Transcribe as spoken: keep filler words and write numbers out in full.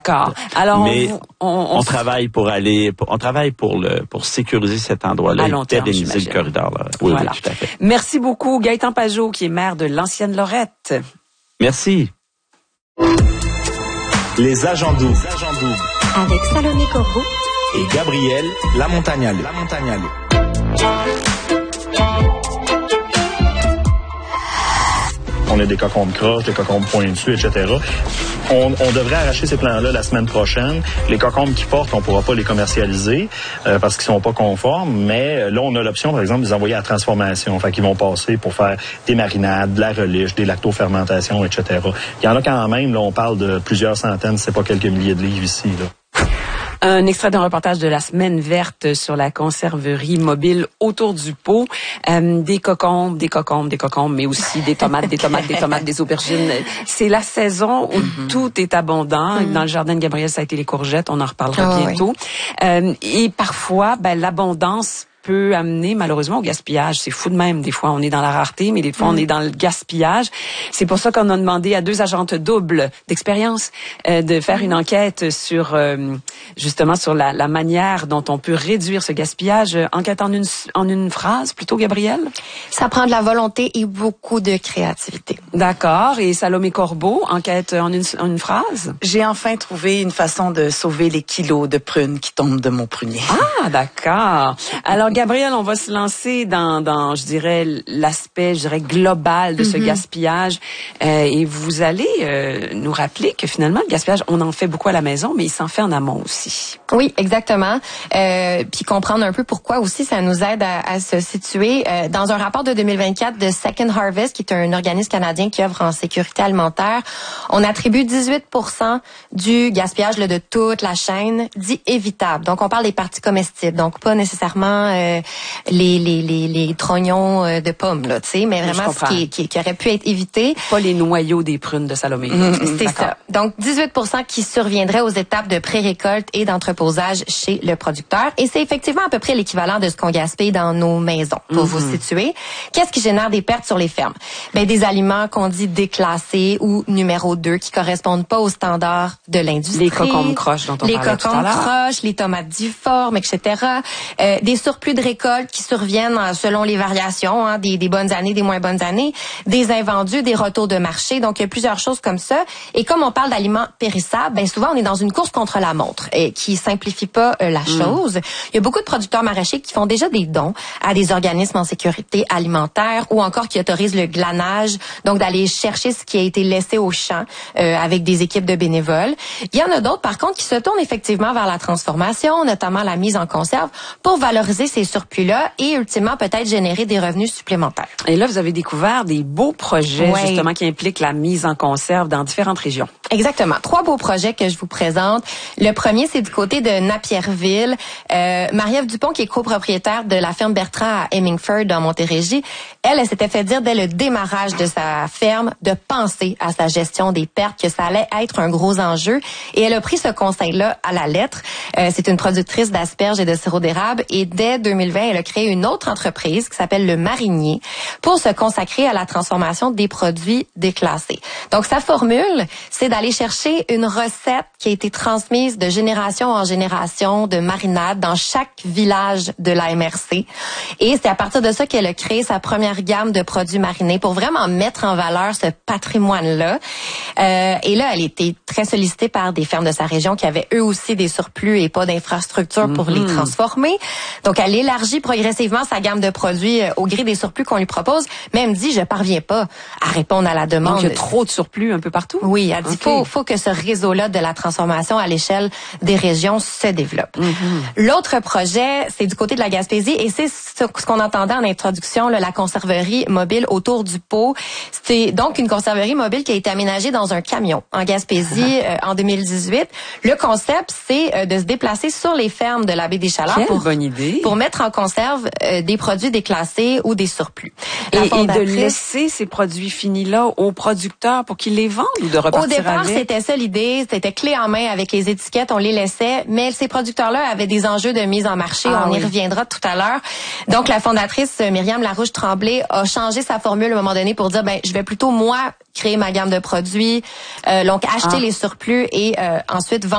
D'accord. Alors, Mais on, on, on, on travaille pour aller, pour, on travaille pour le, pour sécuriser cet endroit-là et pérenniser le corridor. Là. Oui, voilà. oui, tout à fait. Merci beaucoup, Gaëtan Pajot, qui est maire de l'ancienne Lorette. Merci. Les agents doubles. Avec Salomé Corbeau et Gabriel Lamontagnale. Lamontagnale. On a des cocombes croches, des cocombes pointus, et cetera. On, on devrait arracher ces plants-là la semaine prochaine. Les cocombes qui portent, on pourra pas les commercialiser euh, parce qu'ils sont pas conformes, mais là, on a l'option, par exemple, de les envoyer à la transformation. Fait qu'ils vont passer pour faire des marinades, de la reliche, des lactofermentations, et cetera. Il y en a quand même, là, on parle de plusieurs centaines, c'est pas quelques milliers de livres ici, là. Un extrait d'un reportage de la Semaine verte sur la conserverie mobile autour du pot. Euh, des cocombes, des cocombes, des cocombes, mais aussi des tomates, des tomates, des tomates, des aubergines. C'est la saison où mm-hmm. tout est abondant. Mm-hmm. Dans le jardin de Gabriel, ça a été les courgettes. On en reparlera oh, bientôt. Oui. Euh, et parfois, ben, l'abondance peut amener malheureusement au gaspillage. C'est fou de même. Des fois, on est dans la rareté, mais des fois, mm. on est dans le gaspillage. C'est pour ça qu'on a demandé à deux agentes doubles d'expérience euh, de faire une enquête sur euh, justement sur la, la manière dont on peut réduire ce gaspillage. Enquête en une en une phrase, plutôt, Gabrielle? Ça prend de la volonté et beaucoup de créativité. D'accord. Et Salomé Corbeau, enquête en une, en une phrase? J'ai enfin trouvé une façon de sauver les kilos de prunes qui tombent de mon prunier. Ah, d'accord. Alors, Gabriel, on va se lancer dans, dans je dirais, l'aspect, je dirais, global de ce mm-hmm. gaspillage. Euh, et vous allez euh, nous rappeler que finalement, le gaspillage, on en fait beaucoup à la maison, mais il s'en fait en amont aussi. Oui, exactement. Euh, puis comprendre un peu pourquoi aussi ça nous aide à, à se situer. Euh, dans un rapport de deux mille vingt-quatre de Second Harvest, qui est un organisme canadien qui œuvre en sécurité alimentaire, on attribue dix-huit pour cent du gaspillage là, de toute la chaîne dit évitable. Donc, on parle des parties comestibles, donc pas nécessairement euh, les, les, les, les trognons de pommes, là, tu sais, mais vraiment ce qui, qui, qui aurait pu être évité. Pas les noyaux des prunes de Salomé. Mmh, c'est ça. Donc, dix-huit pour cent qui surviendraient aux étapes de pré-récolte et d'entreposage chez le producteur. Et c'est effectivement à peu près l'équivalent de ce qu'on gaspille dans nos maisons, pour mmh. vous situer. Qu'est-ce qui génère des pertes sur les fermes? Ben, des aliments qu'on dit déclassés ou numéro deux qui correspondent pas aux standards de l'industrie. Les cocombes croches dont on les parlait tout à l'heure. Les cocombes croches, les tomates difformes, et cetera. Euh, des surplus de récolte qui surviennent selon les variations, hein, des, des bonnes années, des moins bonnes années, des invendus, des retours de marché. Donc, il y a plusieurs choses comme ça. Et comme on parle d'aliments périssables, ben souvent, on est dans une course contre la montre et qui simplifie pas euh, la mmh. chose. Il y a beaucoup de producteurs maraîchers qui font déjà des dons à des organismes en sécurité alimentaire ou encore qui autorisent le glanage, donc d'aller chercher ce qui a été laissé au champ euh, avec des équipes de bénévoles. Il y en a d'autres, par contre, qui se tournent effectivement vers la transformation, notamment la mise en conserve, pour valoriser ces surplus-là et ultimement peut-être générer des revenus supplémentaires. Et là, vous avez découvert des beaux projets ouais. justement qui impliquent la mise en conserve dans différentes régions. Exactement. Trois beaux projets que je vous présente. Le premier, c'est du côté de Napierville. Euh, Marie-Ève Dupont, qui est copropriétaire de la ferme Bertrand à Hemingford, dans Montérégie, elle, elle s'était fait dire dès le démarrage de sa ferme de penser à sa gestion des pertes, que ça allait être un gros enjeu. Et elle a pris ce conseil-là à la lettre. Euh, c'est une productrice d'asperges et de sirop d'érable. Et dès deux mille vingt, elle a créé une autre entreprise qui s'appelle Le Marinier pour se consacrer à la transformation des produits déclassés. Donc, sa formule, c'est d'aller chercher une recette qui a été transmise de génération en génération de marinade dans chaque village de la M R C. Et c'est à partir de ça qu'elle a créé sa première gamme de produits marinés pour vraiment mettre en valeur ce patrimoine-là. Euh, et là, elle était très sollicitée par des fermes de sa région qui avaient eux aussi des surplus et pas d'infrastructures mm-hmm. pour les transformer. Donc, elle élargit progressivement sa gamme de produits au gré des surplus qu'on lui propose. Mais elle me dit, je parviens pas à répondre à la demande. Donc, il y a trop de surplus un peu partout? Oui, elle dit, okay. faut, faut que ce réseau-là de la transformation à l'échelle des régions se développe. Mm-hmm. L'autre projet, c'est du côté de la Gaspésie et c'est ce qu'on entendait en introduction, là, la conserverie mobile autour du pot. C'est donc une conserverie mobile qui a été aménagée dans un camion en Gaspésie euh, en deux mille dix-huit. Le concept, c'est euh, de se déplacer sur les fermes de la baie des Chaleurs Quelle pour, bonne idée. pour mettre en conserve euh, des produits déclassés ou des surplus. Et, et de laisser ces produits finis-là aux producteurs pour qu'ils les vendent ou de repartir avec? Au départ, avec? C'était ça l'idée. C'était clé en main avec les étiquettes, on les laissait. Mais ces producteurs-là avaient des enjeux de mise en marché. Ah, on oui. y reviendra tout à l'heure. Donc, la fondatrice Myriam Larouche-Tremblay a changé sa formule à un moment donné pour dire, ben, je vais plutôt, moi, créer ma gamme de produits, euh, donc acheter ah. les surplus et euh, ensuite vendre